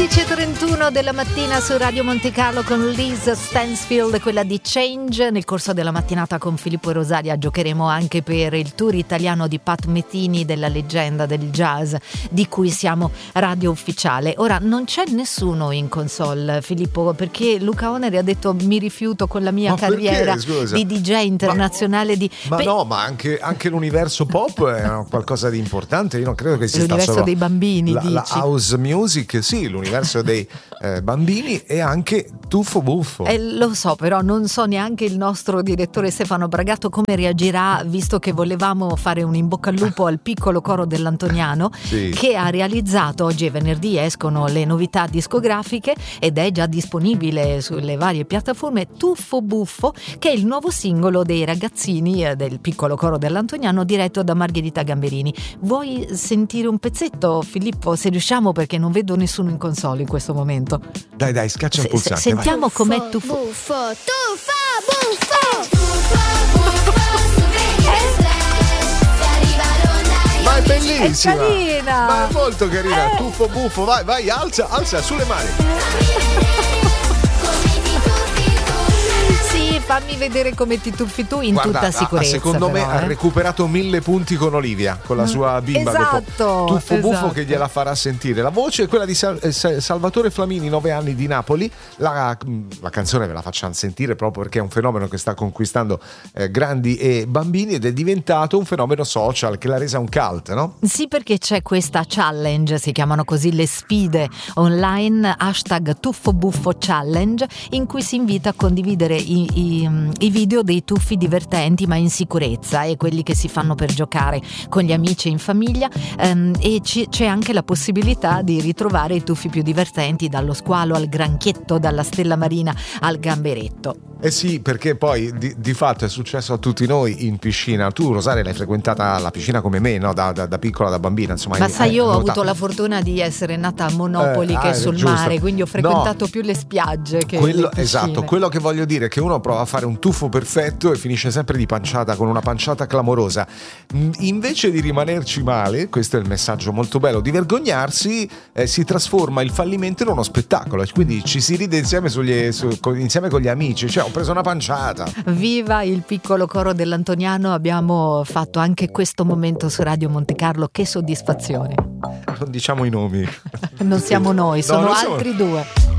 11:31 della mattina su Radio Monte Carlo con Liz Stansfield, quella di Change. Nel corso della mattinata con Filippo e Rosaria giocheremo anche per il tour italiano di Pat Metheny, della leggenda del jazz di cui siamo radio ufficiale. Ora non c'è nessuno in console, Filippo, perché Luca Oneri ha detto mi rifiuto con la mia carriera di DJ internazionale. Ma anche l'universo pop è qualcosa di importante. Io non credo che sia l'universo solo dei bambini, la house music, sì, l'universo dei bambini e anche Tuffo Buffo. Lo so, però non so neanche il nostro direttore Stefano Bragato come reagirà, visto che volevamo fare un in bocca al lupo al piccolo coro dell'Antoniano, sì, che ha realizzato, oggi è venerdì, escono le novità discografiche ed è già disponibile sulle varie piattaforme Tuffo Buffo, che è il nuovo singolo dei ragazzini del piccolo coro dell'Antoniano diretto da Margherita Gamberini. Vuoi sentire un pezzetto, Filippo, se riusciamo, perché non vedo nessuno in console in questo momento. Dai, scaccia il pulsante. Sentiamo Tuffo, com'è Tuffo. Buffo, Tuffo, Buffo. Tuffo, Buffo, su che arriva l'onda. Ma è bellissima. È carina. Ma è molto carina. Tuffo Buffo, vai, alza sulle mani. Fammi vedere come ti tuffi tu in Guarda, tutta sicurezza. Secondo me però, ha recuperato 1000 punti con Olivia, con la sua bimba. Esatto, Tuffo Buffo che gliela farà sentire. La voce è quella di Salvatore Flamini, 9 anni, di Napoli. La canzone ve la facciamo sentire proprio perché è un fenomeno che sta conquistando grandi e bambini ed è diventato un fenomeno social che l'ha resa un cult, no? Sì, perché c'è questa challenge, si chiamano così le sfide online, #TuffoBuffo Challenge, in cui si invita a condividere i video dei tuffi divertenti ma in sicurezza, e quelli che si fanno per giocare con gli amici e in famiglia, e c'è anche la possibilità di ritrovare i tuffi più divertenti, dallo squalo al granchietto, dalla stella marina al gamberetto. Eh sì, perché poi di fatto è successo a tutti noi in piscina. Tu, Rosaria, l'hai frequentata la piscina come me, no? Da piccola, da bambina, insomma. Ma sai, io ho avuto la fortuna di essere nata a Monopoli, che è sul giusto. mare, quindi ho frequentato più le spiagge che le piscine. Esatto, quello che voglio dire è che uno prova a fare un tuffo perfetto e finisce sempre di panciata, con una panciata clamorosa. Invece di rimanerci male, questo è il messaggio molto bello, di vergognarsi, si trasforma il fallimento in uno spettacolo, quindi ci si ride insieme insieme con gli amici. Cioè, ho preso una panciata. Viva il piccolo coro dell'Antoniano, abbiamo fatto anche questo momento su Radio Monte Carlo, che soddisfazione. Non diciamo i nomi. Non siamo noi, sono altri due.